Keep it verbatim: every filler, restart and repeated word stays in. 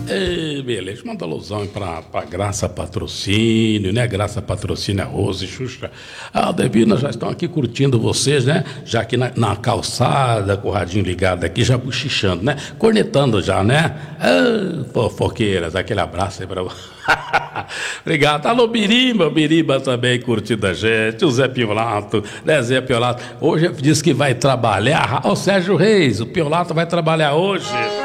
Ei, beleza, manda alusão pra, pra Graça Patrocínio, né? Graça Patrocínio, Rose, Xuxa. Ah, Devina, já estão aqui curtindo vocês, né? Já aqui na, na calçada, com o radinho ligado aqui, já bochichando, né? Cornetando já, né? Ah, fofoqueiras, aquele abraço aí pra você. Obrigado. Alô, Biriba, Biriba também curtindo a gente. O Zé Piolato, né, Zé Piolato? Hoje disse que vai trabalhar. Ó, o Sérgio Reis, o Piolato vai trabalhar hoje.